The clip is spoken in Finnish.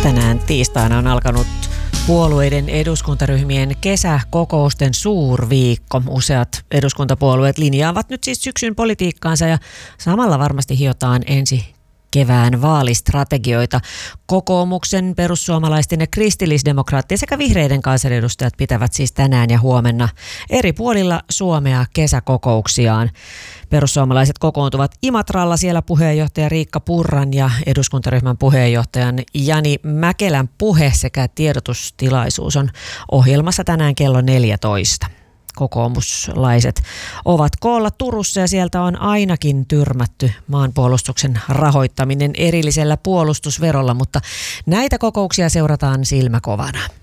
Tänään tiistaina on alkanut puolueiden eduskuntaryhmien kesäkokousten suurviikko. Useat eduskuntapuolueet linjaavat nyt siis syksyn politiikkaansa ja samalla varmasti hiotaan ensi kevään vaalistrategioita. Kokoomuksen, perussuomalaisten ja kristillisdemokraattien sekä vihreiden kansanedustajat pitävät siis tänään ja huomenna eri puolilla Suomea kesäkokouksiaan. Perussuomalaiset kokoontuvat Imatralla, siellä puheenjohtaja Riikka Purran ja eduskuntaryhmän puheenjohtajan Jani Mäkelän puhe sekä tiedotustilaisuus on ohjelmassa tänään kello 14. Kokoomuslaiset ovat koolla Turussa ja sieltä on ainakin tyrmätty maanpuolustuksen rahoittaminen erillisellä puolustusverolla, mutta näitä kokouksia seurataan silmäkovana.